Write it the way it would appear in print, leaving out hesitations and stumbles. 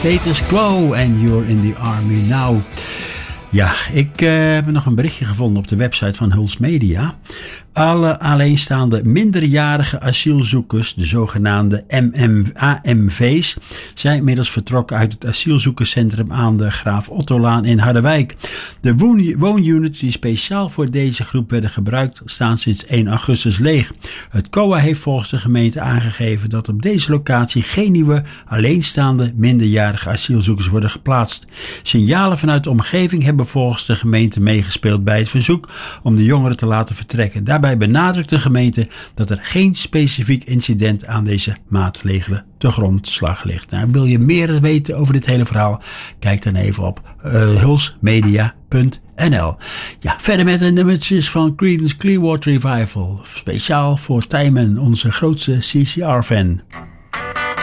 Status Quo and You're in the Army Now. Ja, ik heb nog een berichtje gevonden op de website van Huls Media. Alle alleenstaande minderjarige asielzoekers, de zogenaamde AMV's, zijn inmiddels vertrokken uit het asielzoekerscentrum aan de Graaf Ottolaan in Harderwijk. De woonunits die speciaal voor deze groep werden gebruikt, staan sinds 1 augustus leeg. Het COA heeft volgens de gemeente aangegeven dat op deze locatie geen nieuwe alleenstaande minderjarige asielzoekers worden geplaatst. Signalen vanuit de omgeving hebben volgens de gemeente meegespeeld bij het verzoek om de jongeren te laten vertrekken. Daarbij benadrukt de gemeente dat er geen specifiek incident aan deze maatregelen te grondslag ligt. Nou, wil je meer weten over dit hele verhaal? Kijk dan even op hulsmedia.nl. Ja, verder met de nummertjes van Creedence Clearwater Revival. Speciaal voor Tijmen, onze grootste CCR-fan.